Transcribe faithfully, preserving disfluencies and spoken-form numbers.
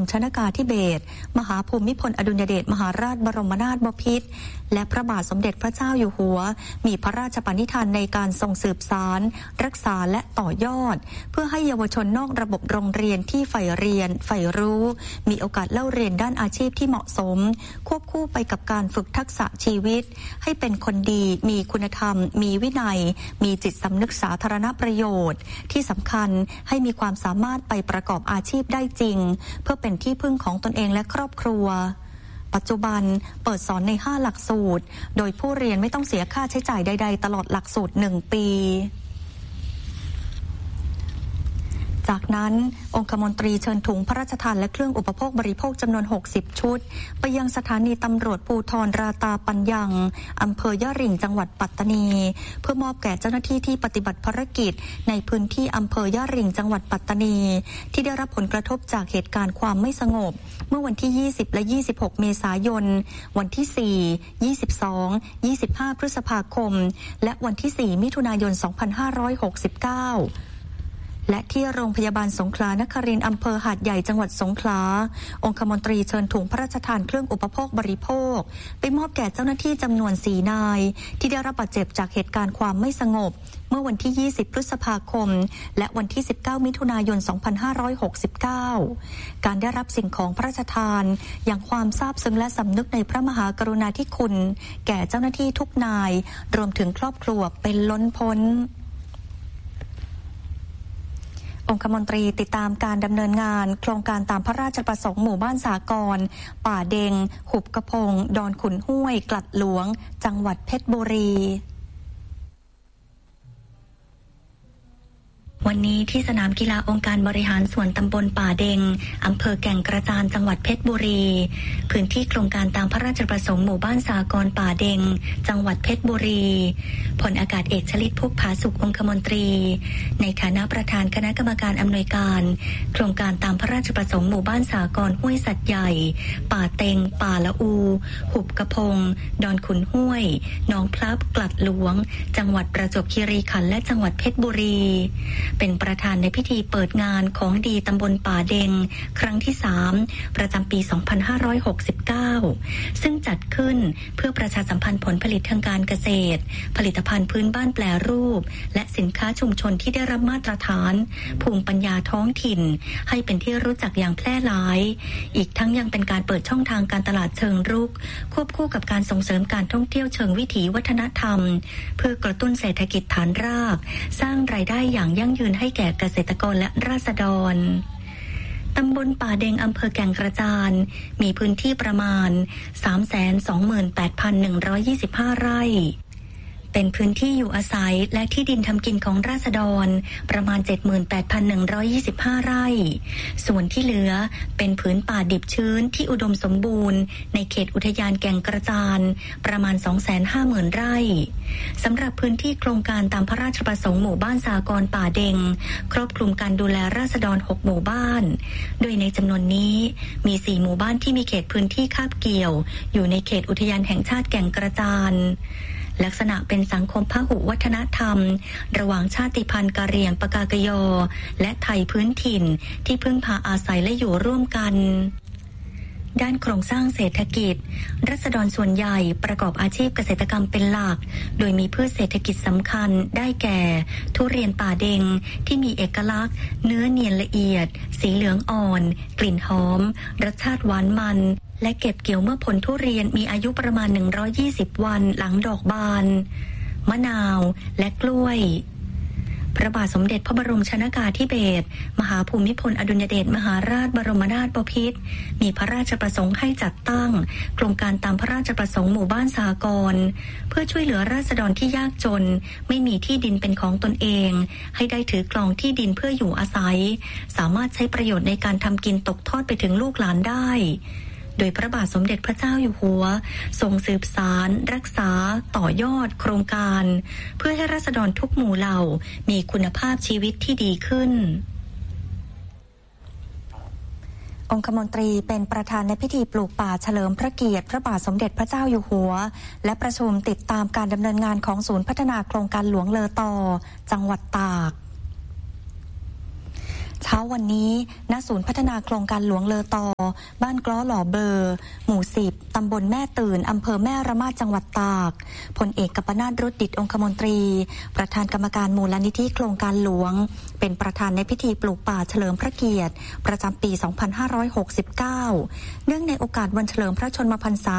ชนกาธิเบศรมหาภูมิพลอดุลยเดชมหาราชบรมนาถบพิตรและพระบาทสมเด็จพระเจ้าอยู่หัวมีพระราชปณิธานในการทรงสืบสานรักษาและต่อยอดเพื่อให้เยาวชนนอกระบบโรงเรียนที่ใฝ่เรียนใฝ่รู้มีโอกาสเล่าเรียนด้านอาชีพที่เหมาะสมควบคู่ไปกับการฝึกทักษะชีวิตให้เป็นคนดีมีคุณธรรมมีวินัยมีจิตสำนึกสาธารณประโยชน์ที่สำคัญให้มีความสามารถไปประกอบอาชีพได้จริงเพื่อเป็นที่พึ่งของตนเองและครอบครัวปัจจุบันเปิดสอนในห้าหลักสูตรโดยผู้เรียนไม่ต้องเสียค่าใช้จ่ายใดๆตลอดหลักสูตรหนึ่งปีจากนั้นองคมนตรีเชิญถุงพระราชทานและเครื่องอุปโภคบริโภคจำนวนหกสิบชุดไปยังสถานีตำรวจภูธรราตาปัญญังอำเภอยะหริ่งจังหวัดปัตตานีเพื่อมอบแก่เจ้าหน้าที่ที่ปฏิบัติภารกิจในพื้นที่อำเภอยะหริ่งจังหวัดปัตตานีที่ได้รับผลกระทบจากเหตุการณ์ความไม่สงบเมื่อวันที่ยี่สิบและยี่สิบหกเมษายนวันที่สี่ ยี่สิบสอง ยี่สิบห้าพฤษภาคมและวันที่สี่มิถุนายนสองพันห้าร้อยหกสิบเก้าและที่โรงพยาบาลสงขลานครินทร์อำเภอหาดใหญ่จังหวัดสงขลาองคมนตรีเชิญถุงพระราชทานเครื่องอุปโภคบริโภคไปมอบแก่เจ้าหน้าที่จำนวนสี่นายที่ได้รับบาดเจ็บจากเหตุการณ์ความไม่สงบเมื่อวันที่ยี่สิบพฤษภาคมและวันที่สิบเก้ามิถุนายนสองพันห้าร้อยหกสิบเก้าการได้รับสิ่งของพระราชทานอย่างความซาบซึ้งและสำนึกในพระมหากรุณาธิคุณแก่เจ้าหน้าที่ทุกนายรวมถึงครอบครัวเป็นล้นพ้นองคมนตรีติดตามการดำเนินงานโครงการตามพระราชประสงค์หมู่บ้านสากรณ์ป่าเด็งหุบกระพงดอนขุนห้วยกลัดหลวงจังหวัดเพชรบุรีวันนี้ที่สนามกีฬาองค์การบริหารส่วนตำบลป่าเด็งอำเภอแก่งกระจานจังหวัดเพชรบุรีพื้นที่โครงการตามพระราชประสงค์หมู่บ้านสากรณ์ป่าเด็งจังหวัดเพชรบุรีพลอากาศเอกชลิตพุกผาสุของคมนตรีในฐานะประธานคณะกรรมการอำนวยการโครงการตามพระราชประสงค์หมู่บ้านสากรณ์ห้วยสัตว์ใหญ่ป่าเต็งป่าละอูหุบกระพงดอนขุนห้วยหนองพลับกลัดหลวงจังหวัดประจวบคีรีขันธ์และจังหวัดเพชรบุรีเป็นประธานในพิธีเปิดงานของดีตำบลป่าเด็งครั้งที่สามประจำปีสองพันห้าร้อยหกสิบเก้าซึ่งจัดขึ้นเพื่อประชาสัมพันธ์ผลผลิตทางการเกษตรผลิตภัณฑ์พื้นบ้านแปรรูปและสินค้าชุมชนที่ได้รับมาตรฐานภูมิปัญญาท้องถิ่นให้เป็นที่รู้จักอย่างแพร่หลายอีกทั้งยังเป็นการเปิดช่องทางการตลาดเชิงรุกควบคู่กับการส่งเสริมการท่องเที่ยวเชิงวิถีวัฒนธรรมเพื่อกระตุ้นเศรษฐกิจฐานรากสร้างรายได้อย่างยั่งยืนให้แก่เกษตรกรและราษฎรตำบลป่าเด็งอำเภอแก่งกระจานมีพื้นที่ประมาณ สามแสนสองหมื่นแปดพันหนึ่งร้อยยี่สิบห้า ไร่เป็นพื้นที่อยู่อาศัยและที่ดินทำกินของราษฎรประมาณ เจ็ดหมื่นแปดพันหนึ่งร้อยยี่สิบห้า ไร่ส่วนที่เหลือเป็นผืนป่าดิบชื้นที่อุดมสมบูรณ์ในเขตอุทยานแก่งกระจานประมาณ สองแสนห้าหมื่น ไร่สำหรับพื้นที่โครงการตามพระราชประสงค์หมู่บ้านสากรณ์ป่าเด็งครอบคลุมการดูแลราษฎรหกหมู่บ้านโดยในจำนวนนี้มีสี่หมู่บ้านที่มีเขตพื้นที่คาบเกี่ยวอยู่ในเขตอุทยานแห่งชาติแก่งกระจานลักษณะเป็นสังคมพหุวัฒนธรรมระหว่างชาติพันธุ์กะเหรี่ยงปากากยอและไทยพื้นถิ่นที่พึ่งพาอาศัยและอยู่ร่วมกันด้านโครงสร้างเศรษฐกิจราษฎรส่วนใหญ่ประกอบอาชีพเกษตรกรรมเป็นหลักโดยมีพืชเศรษฐกิจสำคัญได้แก่ทุเรียนป่าเด็งที่มีเอกลักษณ์เนื้อเนียนละเอียดสีเหลืองอ่อนกลิ่นหอมรสชาติหวานมันและเก็บเกี่ยวเมื่อผลทุเรียนมีอายุประมาณหนึ่งร้อยยี่สิบวันหลังดอกบานมะนาวและกล้วยพระบาทสมเด็จพระบรมชนกาธิเบศรมหาภูมิพลอดุลยเดชมหาราชบรมนาถบพิตรมีพระราชประสงค์ให้จัดตั้งโครงการตามพระราชประสงค์หมู่บ้านสากรณ์เพื่อช่วยเหลือราษฎรที่ยากจนไม่มีที่ดินเป็นของตนเองให้ได้ถือกรองที่ดินเพื่ออยู่อาศัยสามารถใช้ประโยชน์ในการทำกินตกทอดไปถึงลูกหลานได้โดยพระบาทสมเด็จพระเจ้าอยู่หัวทรงสืบสานรักษาต่อยอดโครงการเพื่อให้ราษฎรทุกหมู่เหล่ามีคุณภาพชีวิตที่ดีขึ้นองคมนตรีเป็นประธานในพิธีปลูกป่าเฉลิมพระเกียรติพระบาทสมเด็จพระเจ้าอยู่หัวและประชุมติดตามการดำเนินงานของศูนย์พัฒนาโครงการหลวงเลอตอจังหวัดตากเช้าวันนี้ณศูนย์พัฒนาโครงการหลวงเลอตอบ้านกล้อหล่อเบอร์หมู่สิบตำบลแม่ตื่นอำเภอแม่ระมาดจังหวัดตากพลเอกกัปนาถรุดดิษฐ์องคมนตรีประธานกรรมการมูลนิธิโครงการหลวงเป็นประธานในพิธีปลูกป่าเฉลิมพระเกียรติประจำปี สองพันห้าร้อยหกสิบเก้า เนื่องในโอกาสวันเฉลิมพระชนมพรรษา